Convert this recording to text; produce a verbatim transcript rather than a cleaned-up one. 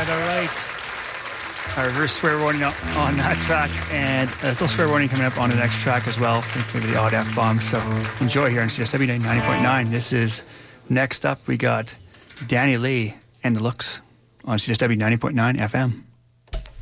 all right. A reverse swear warning on on that track, and a little swear warning coming up on the next track as well. I think maybe the odd F-bomb. So enjoy here on C S W ninety point nine. This is, next up, we got Danny Lee and the Looks on C S W ninety point nine F M.